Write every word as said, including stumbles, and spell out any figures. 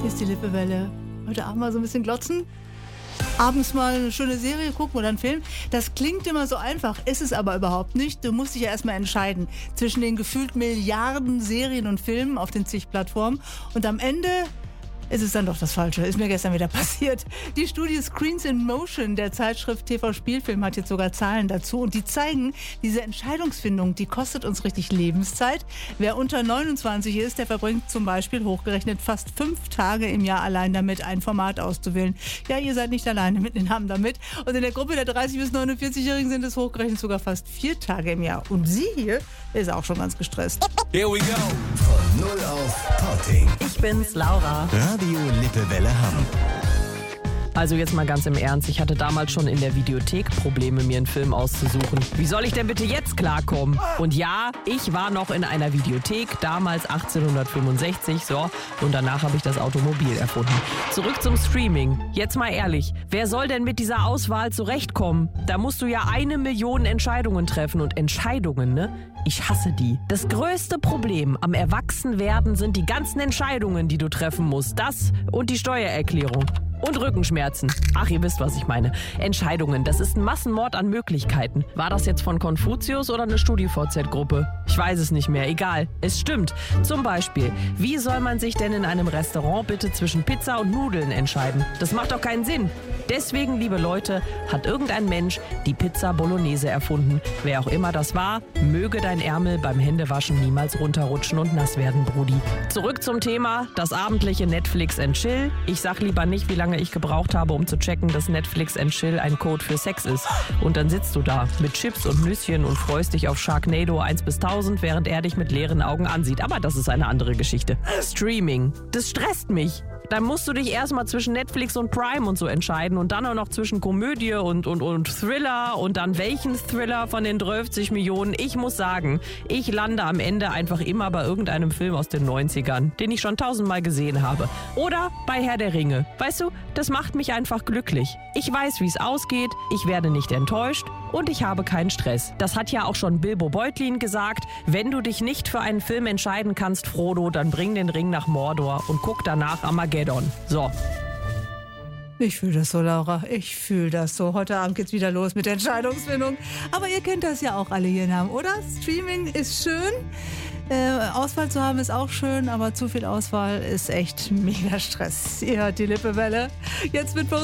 Hier ist die Lippewelle. Heute Abend mal so ein bisschen glotzen. Abends mal eine schöne Serie gucken oder einen Film. Das klingt immer so einfach, ist es aber überhaupt nicht. Du musst dich ja erstmal entscheiden zwischen den gefühlt Milliarden Serien und Filmen auf den zig Plattformen. Und am Ende ist es dann doch das Falsche. Ist mir gestern wieder passiert. Die Studie Screens in Motion der Zeitschrift T V Spielfilm hat jetzt sogar Zahlen dazu. Und die zeigen, diese Entscheidungsfindung, die kostet uns richtig Lebenszeit. Wer unter neunundzwanzig ist, der verbringt zum Beispiel hochgerechnet fast fünf Tage im Jahr allein damit, ein Format auszuwählen. Ja, ihr seid nicht alleine mit den Namen damit. Und in der Gruppe der dreißig- bis neunundvierzig-Jährigen sind es hochgerechnet sogar fast vier Tage im Jahr. Und sie hier ist auch schon ganz gestresst. Here we go. Von null auf Potting. Ich bin's, Laura. Radio Lippewelle Hamm. Also jetzt mal ganz im Ernst, ich hatte damals schon in der Videothek Probleme, mir einen Film auszusuchen. Wie soll ich denn bitte jetzt klarkommen? Und ja, ich war noch in einer Videothek, damals achtzehnhundertfünfundsechzig, so, und danach habe ich das Automobil erfunden. Zurück zum Streaming. Jetzt mal ehrlich, wer soll denn mit dieser Auswahl zurechtkommen? Da musst du ja eine Million Entscheidungen treffen und Entscheidungen, ne? Ich hasse die. Das größte Problem am Erwachsenwerden sind die ganzen Entscheidungen, die du treffen musst. Das und die Steuererklärung. Und Rückenschmerzen. Ach, ihr wisst, was ich meine. Entscheidungen, das ist ein Massenmord an Möglichkeiten. War das jetzt von Konfuzius oder eine Studi-V Z-Gruppe? Ich weiß es nicht mehr, egal. Es stimmt. Zum Beispiel, wie soll man sich denn in einem Restaurant bitte zwischen Pizza und Nudeln entscheiden? Das macht doch keinen Sinn. Deswegen, liebe Leute, hat irgendein Mensch die Pizza Bolognese erfunden. Wer auch immer das war, möge dein Ärmel beim Händewaschen niemals runterrutschen und nass werden, Brudi. Zurück zum Thema, das abendliche Netflix and Chill. Ich sag lieber nicht, wie lange ich gebraucht habe, um zu checken, dass Netflix and Chill ein Code für Sex ist. Und dann sitzt du da mit Chips und Nüsschen und freust dich auf Sharknado eins bis tausend, während er dich mit leeren Augen ansieht. Aber das ist eine andere Geschichte. Streaming, das stresst mich. Dann musst du dich erstmal zwischen Netflix und Prime und so entscheiden und dann auch noch zwischen Komödie und, und, und Thriller und dann welchen Thriller von den dreißig Millionen. Ich muss sagen, ich lande am Ende einfach immer bei irgendeinem Film aus den neunzigern, den ich schon tausendmal gesehen habe. Oder bei Herr der Ringe. Weißt du, das macht mich einfach glücklich. Ich weiß, wie es ausgeht, ich werde nicht enttäuscht und ich habe keinen Stress. Das hat ja auch schon Bilbo Beutlin gesagt. Wenn du dich nicht für einen Film entscheiden kannst, Frodo, dann bring den Ring nach Mordor und guck danach Armageddon. So. Ich fühle das so, Laura. Ich fühle das so. Heute Abend geht's wieder los mit der Entscheidungsfindung. Aber ihr kennt das ja auch alle hier in Hamm, oder? Streaming ist schön. Äh, Auswahl zu haben ist auch schön, aber zu viel Auswahl ist echt mega Stress. Ihr hört die Lippewelle. Jetzt mit